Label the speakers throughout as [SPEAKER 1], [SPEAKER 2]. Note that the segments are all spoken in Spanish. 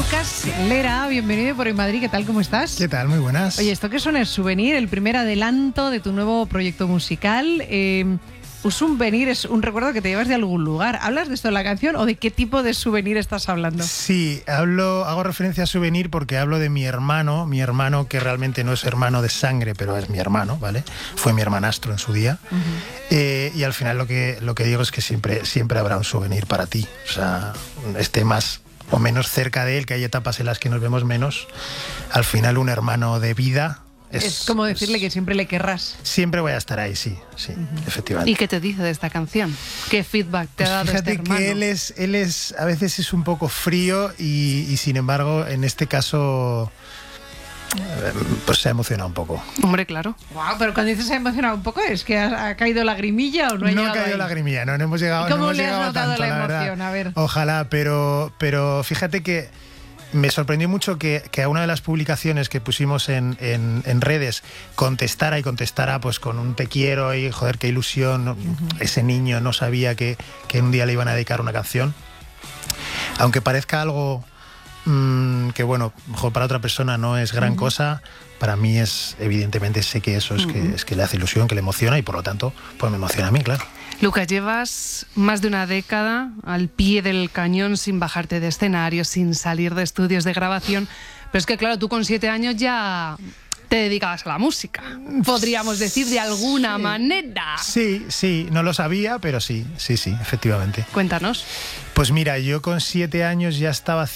[SPEAKER 1] Lucas Lera, bienvenido por Hoy Madrid, ¿qué tal? ¿Cómo estás?
[SPEAKER 2] ¿Qué tal? Muy buenas.
[SPEAKER 1] Oye, esto que son el Souvenir, el primer adelanto de tu nuevo proyecto musical. Un souvenir es un recuerdo que te llevas de algún lugar. ¿Hablas de esto en la canción o de qué tipo de souvenir estás hablando?
[SPEAKER 2] Sí, hago referencia a souvenir porque hablo de mi hermano que realmente no es hermano de sangre, pero es mi hermano, ¿vale? Fue mi hermanastro en su día. Y al final lo que digo es que siempre habrá un souvenir para ti. O sea, esté más o menos cerca de él, que hay etapas en las que nos vemos menos. Al final un hermano de vida...
[SPEAKER 1] Es como decirle que siempre le querrás.
[SPEAKER 2] Siempre voy a estar ahí, sí, efectivamente.
[SPEAKER 3] ¿Y qué te dice de esta canción? ¿Qué feedback te ha dado este hermano?
[SPEAKER 2] Que él es, a veces es un poco frío y sin embargo, en este caso, pues se ha emocionado un poco.
[SPEAKER 3] Hombre, claro.
[SPEAKER 1] Wow, pero cuando dices se ha emocionado un poco, ¿es que ha caído lagrimilla o no ha llegado?
[SPEAKER 2] No ha caído
[SPEAKER 1] ahí?
[SPEAKER 2] Lagrimilla, no hemos llegado.
[SPEAKER 1] ¿Y cómo
[SPEAKER 2] no hemos
[SPEAKER 1] le has
[SPEAKER 2] llegado
[SPEAKER 1] notado
[SPEAKER 2] tanto,
[SPEAKER 1] la
[SPEAKER 2] verdad.
[SPEAKER 1] emoción? A ver.
[SPEAKER 2] Ojalá, pero fíjate que me sorprendió mucho que a una de las publicaciones que pusimos en redes contestara pues con un te quiero y joder, qué ilusión. Ese niño no sabía que un día le iban a dedicar una canción. Aunque parezca algo que bueno, mejor para otra persona no es gran cosa, para mí es, evidentemente sé que eso es que le hace ilusión, que le emociona y por lo tanto pues me emociona a mí, claro.
[SPEAKER 3] Lucas, llevas más de una década al pie del cañón sin bajarte de escenario, sin salir de estudios de grabación, pero es que claro, tú con 7 años ya te dedicabas a la música, podríamos decir de alguna manera.
[SPEAKER 2] Sí, no lo sabía, pero sí, efectivamente.
[SPEAKER 3] Cuéntanos.
[SPEAKER 2] Pues mira, yo con 7 años ya estaba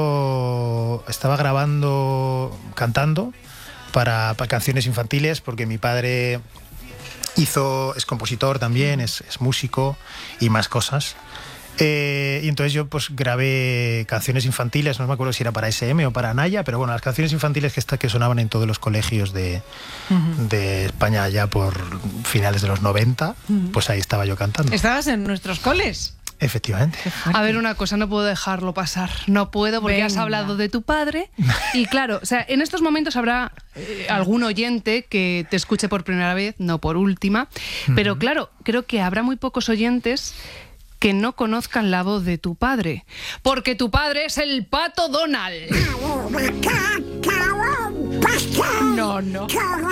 [SPEAKER 2] grabando, cantando para canciones infantiles, porque mi padre es compositor también, es músico y más cosas. Y entonces yo pues grabé canciones infantiles, no me acuerdo si era para SM o para Naya, pero bueno, las canciones infantiles que sonaban en todos los colegios de España ya por finales de los 90, pues ahí estaba yo cantando.
[SPEAKER 1] ¿Estabas en nuestros coles?
[SPEAKER 2] Efectivamente.
[SPEAKER 3] A ver, una cosa, no puedo dejarlo pasar. No puedo, porque has hablado de tu padre. Y claro, o sea, en estos momentos habrá algún oyente que te escuche por primera vez, no por última. Pero claro, creo que habrá muy pocos oyentes que no conozcan la voz de tu padre. Porque tu padre es el Pato Donald.
[SPEAKER 1] No. Me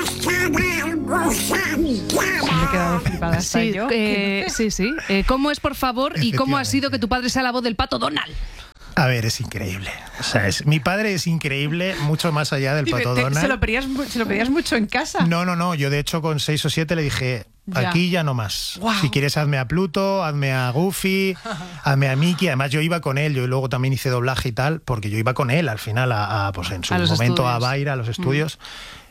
[SPEAKER 1] he quedado flipada hasta
[SPEAKER 3] Sí,
[SPEAKER 1] yo.
[SPEAKER 3] sí. ¿Cómo es, por favor, y cómo ha sido que tu padre sea la voz del Pato Donald?
[SPEAKER 2] A ver, es increíble. O sea, mi padre es increíble, mucho más allá del Pato Donald.
[SPEAKER 1] ¿Se lo pedías mucho en casa?
[SPEAKER 2] No. Yo, de hecho, con 6 o 7 le dije, aquí ya no más.
[SPEAKER 1] Wow.
[SPEAKER 2] Si quieres, hazme a Pluto, hazme a Goofy, hazme a Mickey. Además, yo iba con él. Yo luego también hice doblaje y tal, porque yo iba con él al final, pues en su momento a Baira, a los estudios.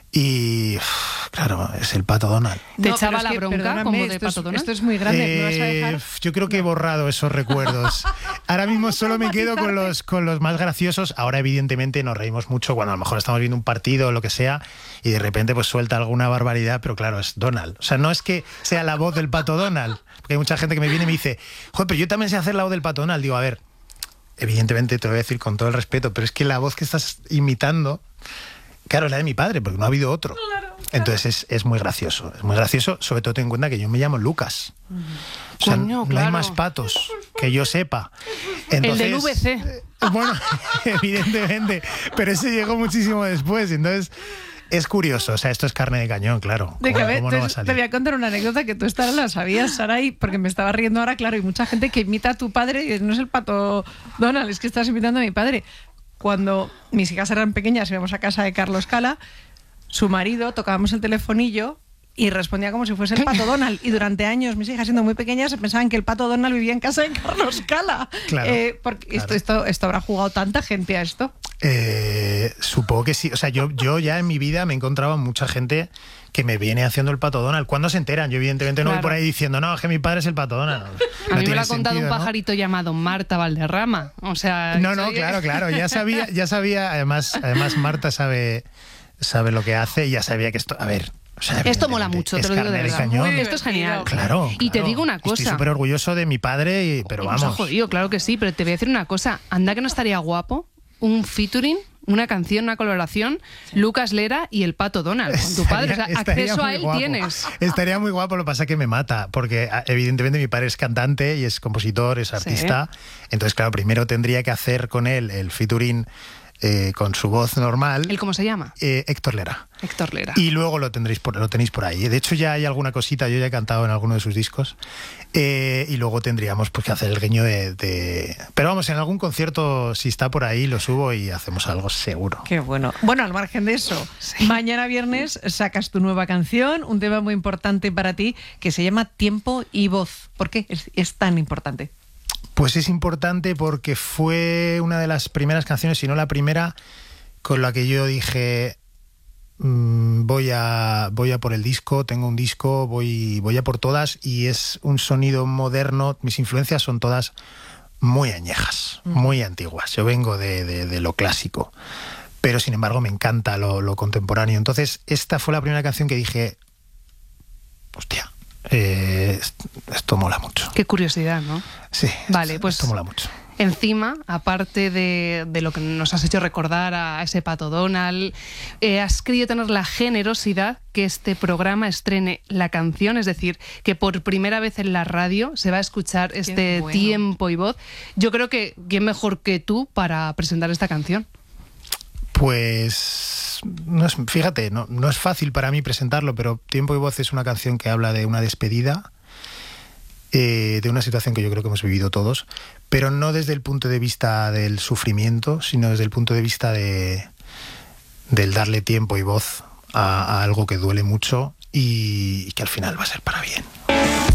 [SPEAKER 2] Y claro, es el Pato Donald.
[SPEAKER 3] ¿Te echaba la bronca como de Pato Donald?
[SPEAKER 1] Esto es muy grande, ¿me vas a dejar?
[SPEAKER 2] Yo creo que he borrado esos recuerdos. Ahora mismo solo me quedo con los más graciosos. Ahora evidentemente nos reímos mucho cuando a lo mejor estamos viendo un partido o lo que sea y de repente pues suelta alguna barbaridad, pero claro, es Donald. O sea, no es que sea la voz del Pato Donald, porque hay mucha gente que me viene y me dice, joder, pero yo también sé hacer la voz del Pato Donald. Digo, a ver, evidentemente te lo voy a decir con todo el respeto, pero es que la voz que estás imitando, claro, es la de mi padre, porque no ha habido otro. Claro. Entonces es muy gracioso. Es muy gracioso, sobre todo ten en cuenta que yo me llamo Lucas. O sea,
[SPEAKER 3] Coño,
[SPEAKER 2] no hay más patos que yo sepa. Entonces,
[SPEAKER 3] el del VC.
[SPEAKER 2] Bueno, evidentemente, pero ese llegó muchísimo después. Entonces, es curioso. O sea, esto es carne de cañón, claro.
[SPEAKER 1] De que, a ver,
[SPEAKER 2] ¿Cómo no va a salir?
[SPEAKER 1] te voy a contar una anécdota que tú esta la sabías, Saray, porque me estaba riendo ahora, claro, y mucha gente que imita a tu padre y no es el Pato Donald, es que estás imitando a mi padre. Cuando mis hijas eran pequeñas, íbamos a casa de Carlos Cala, su marido, tocábamos el telefonillo y respondía como si fuese el Pato Donald. Y durante años, mis hijas siendo muy pequeñas, pensaban que el Pato Donald vivía en casa de Carlos Cala.
[SPEAKER 2] Claro,
[SPEAKER 1] porque
[SPEAKER 2] claro.
[SPEAKER 1] Esto habrá jugado tanta gente a esto.
[SPEAKER 2] Supongo que sí. O sea, yo ya en mi vida me he encontrado mucha gente que me viene haciendo el Pato Donald. ¿Cuándo se enteran? Yo evidentemente no voy por ahí diciendo, no, es que mi padre es el Pato Donald.
[SPEAKER 3] A mí me lo ha contado un pajarito llamado Marta Valderrama. O sea,
[SPEAKER 2] no, claro. Ya sabía. Además Marta sabe lo que hace y ya sabía que esto... A ver... O sea,
[SPEAKER 3] esto mola mucho, te lo digo de verdad. Esto es genial.
[SPEAKER 2] Claro.
[SPEAKER 3] Y te digo una cosa.
[SPEAKER 2] Estoy súper orgulloso de mi padre, pero vamos.
[SPEAKER 3] Nos ha jodido, claro que sí, pero te voy a decir una cosa. Anda que no estaría guapo un featuring una canción, una colaboración, Lucas Lera y el Pato Donald, con tu padre. O sea, acceso a él
[SPEAKER 2] guapo.
[SPEAKER 3] Tienes.
[SPEAKER 2] Estaría muy guapo, lo que pasa es que me mata, porque evidentemente mi padre es cantante y es compositor, es artista. Sí. Entonces, claro, primero tendría que hacer con él el featuring con su voz normal.
[SPEAKER 3] ¿El cómo se llama?
[SPEAKER 2] Héctor Lera.
[SPEAKER 3] Héctor Lera.
[SPEAKER 2] Y luego lo tenéis por ahí. De hecho, ya hay alguna cosita, yo ya he cantado en alguno de sus discos. Y luego tendríamos pues que hacer el guiño de... Pero vamos, en algún concierto, si está por ahí, lo subo y hacemos algo seguro.
[SPEAKER 1] Qué bueno. Bueno, al margen de eso, mañana viernes sacas tu nueva canción, un tema muy importante para ti, que se llama Tiempo y Voz. ¿Por qué es tan importante?
[SPEAKER 2] Pues es importante porque fue una de las primeras canciones, si no la primera, con la que yo dije... voy a por el disco, tengo un disco, voy a por todas, y es un sonido moderno. Mis influencias son todas muy añejas, muy antiguas. Yo vengo de lo clásico, pero sin embargo me encanta lo contemporáneo. Entonces esta fue la primera canción que dije, hostia, esto mola mucho.
[SPEAKER 3] Qué curiosidad, ¿no?
[SPEAKER 2] Sí,
[SPEAKER 3] vale, pues
[SPEAKER 2] esto mola mucho.
[SPEAKER 3] Encima, aparte de lo que nos has hecho recordar a ese Pato Donald, has querido tener la generosidad que este programa estrene la canción, es decir, que por primera vez en la radio se va a escuchar este Tiempo y Voz. Yo creo que ¿quién mejor que tú para presentar esta canción?
[SPEAKER 2] Pues fíjate, no es fácil para mí presentarlo, pero Tiempo y Voz es una canción que habla de una despedida, de una situación que yo creo que hemos vivido todos, pero no desde el punto de vista del sufrimiento, sino desde el punto de vista del darle tiempo y voz a algo que duele mucho y que al final va a ser para bien.